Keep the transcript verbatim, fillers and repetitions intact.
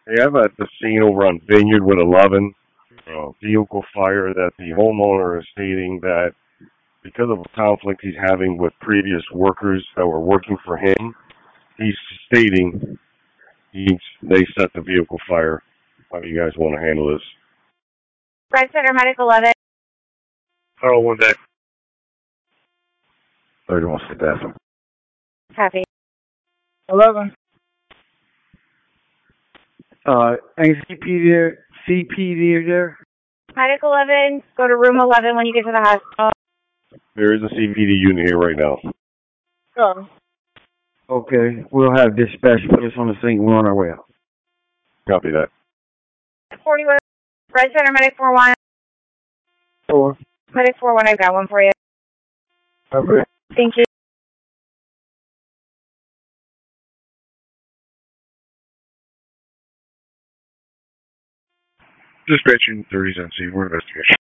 Hey, I'm at the scene over on Vineyard with eleven, uh, vehicle fire that the homeowner is stating that because of a conflict he's having with previous workers that were working for him, he's stating he's, they set the vehicle fire. How do you guys want to handle this? Red Center Medic eleven. Oh, one day. Third wants to bathroom. Copy. eleven. Uh, ain't C P there? C P D there? Medic eleven, go to room eleven when you get to the hospital. There is a C P D unit here right now. Oh. Okay, we'll have dispatch put us on the scene. We're on our way out. Copy that. forty-one. Red Center Medic four one. Four. Medic four one, I've got one for you. Okay. Thank you. Dispatching thirties on scene. We're investigating.